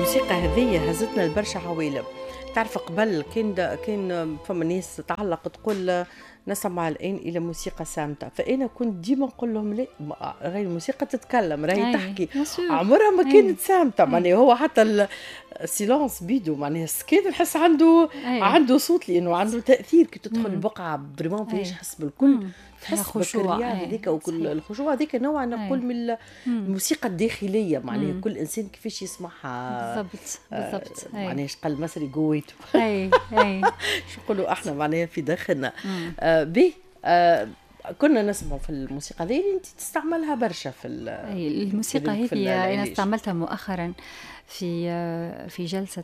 الموسيقى هذه هزتنا لبرشا عوالم. تعرف قبل كان فما ناس تعلق تقول نسمع الآن إلى موسيقى صامتة، فأنا كنت ديما نقول لهم لا، راهي الموسيقى تتكلم، راهي تحكي، عمرها ما كانت صامتة. معناها هو حتى السيلانس بيدو معناها السكيت نحس عنده صوت، لأنه عنده تأثير. كي تدخل البقعة بريمون فيش حس بالكل، تحس بالخشوع هذيك وكل الخشوع هذيك نوع نقول من الموسيقى الداخلية. معناها كل إنسان كيفاش يسمعها بالضبط. معناها قال مصري جويته شو نقولوا احنا معناها في داخلنا. كنا نسمع في الموسيقى هذه اللي انت تستعملها برشا في الموسيقى هذه. انا استعملتها مؤخرا في جلسة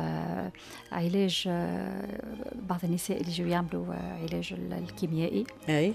علاج بعض النساء اللي جو يعملوا علاج الكيميائي.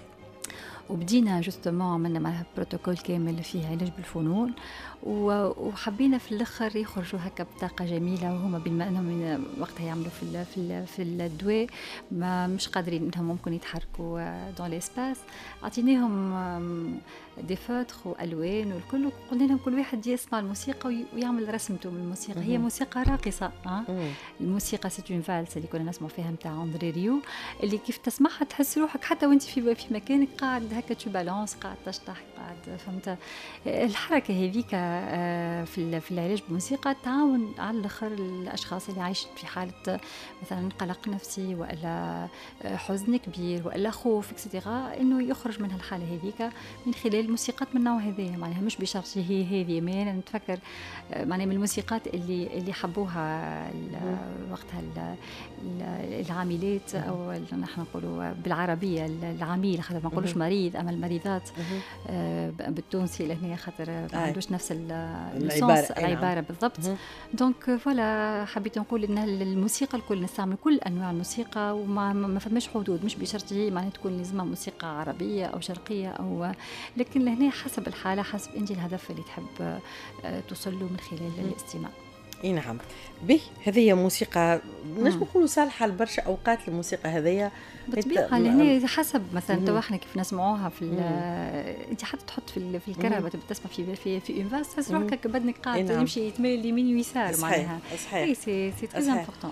وبدينا جوستومون عملنا معها بروتوكول كامل فيه علاج بالفنون، وحبينا في الاخر يخرجوا هكا بطاقه جميله. وهما بما انهم وقتها يعملوا في الدواء ما مش قادرين انهم ممكن يتحركوا دون ليسباس، اعطيناهم دي فوتر والوان والكل، قلنا لهم كل واحد يسمع الموسيقى ويعمل رسمته من الموسيقى. هي موسيقى راقصه. الموسيقى سيت اون فالس اللي كنا نسمع فيها نتاع اندري ريو، اللي كيف تسمعها تحس روحك حتى وانت في مكانك قاعد هكا تو بالانس، قاعد تشطح، قاعد فهمت. الحركه هذيك في العلاج بالموسيقى تعاون على الاخر الاشخاص اللي عايشين في حاله مثلا قلق نفسي ولا حزن كبير ولا خوف اكسترا، انه يخرج من الحاله هذيك من خلال الموسيقات من النوع هذا. معناها مش بشرط هي هذه، ما انا نتفكر معناها من الموسيقات اللي حبوها وقتها العاملات، او نحن نقولوا بالعربيه العميل، خاطر ما نقولوش مريض، اما المريضات بالتونسي لهنا خاطر ما عندوش نفس العباره بالضبط. دونك فوالا حبيت نقول ان الموسيقى الكل نستعمل كل انواع الموسيقى، وما فماش حدود، مش بشرط معناها تكون لازمها موسيقى عربيه او شرقيه او، لكن لهنا حسب الحاله، حسب انت الهدف اللي تحب توصل له من خلال الاستماع. اي نعم. به هذه موسيقى نجم نقولوا صالحه لبرشا اوقات. الموسيقى هذه بالطبيعه لهنا حسب مثلا تو احنا كيف نسمعوها في انت حتى تحط في الكهرباء تسمع في اون فاس تحس روحك بدنك قاعد يمشي يتميل اليمين ويسار. معناها صحيح سي تري امبورطون.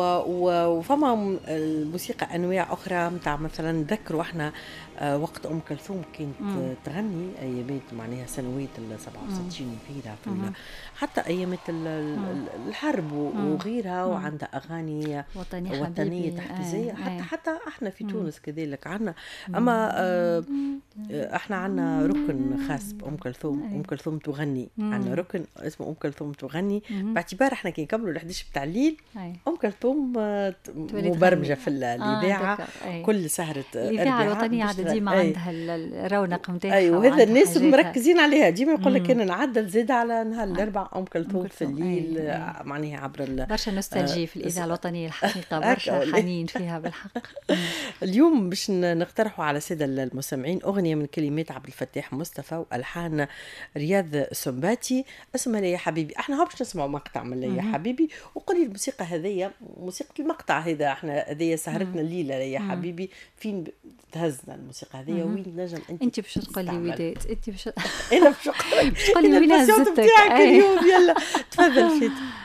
وفما الموسيقى انواع اخرى نتاع مثلا نذكروا احنا وقت ام كلثوم كانت تغني ايامات معناها سنوات ال 67 وغيرها، حتى ايامات الحرب وغيرها، وعندها اغاني وطنيه تحفيزيه. حتى احنا في تونس كذلك عندنا، اما احنا عندنا ركن خاص بام كلثوم. ام كلثوم تغني، عندنا ركن اسمه ام كلثوم تغني، باعتبار احنا كي نكملوا ال11 بتاع الليل ام كلثوم مبرمجه في الاذاعه. كل سهره الاذاعه الوطنيه ديما عندها الرونق نتاعها. ايوه، وهذا الناس مركزين عليها ديما. يقول لك انا نعدل زيد على نهار الاربع ام كلثوم في الليل. معناها عبر برشا نوستالجي في الاذاعه الوطنيه الحقيقه، برشا حنين فيها بالحق. اليوم باش نقترحوا على الساده المستمعين اغنيه من كلمات عبد الفتاح مصطفى والحان رياض سنباتي، اسمها لي يا حبيبي. احنا باش نسمعوا مقطع من لي يا حبيبي، وقولي الموسيقى هذه، موسيقى المقطع هذا، احنا هذه سهرتنا الليله يا حبيبي، فين تهزنا الموسيقى هذه؟ وين نجم انت باش تقولي وداد؟ انت باش انا باش تقولي وين هزتك اليوم؟ يلا تفضل شيت.